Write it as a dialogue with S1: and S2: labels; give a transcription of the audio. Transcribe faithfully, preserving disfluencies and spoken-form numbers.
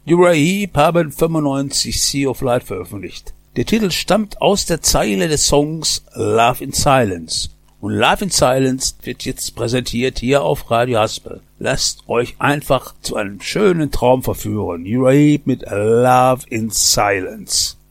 S1: Uriah Heep haben fünfundneunzig Sea of Light veröffentlicht. Der Titel stammt aus der Zeile des Songs Love in Silence. Und Love in Silence wird jetzt präsentiert hier auf Radio Haspel. Lasst euch einfach zu einem schönen Traum verführen. Uriah Heep mit Love in Silence.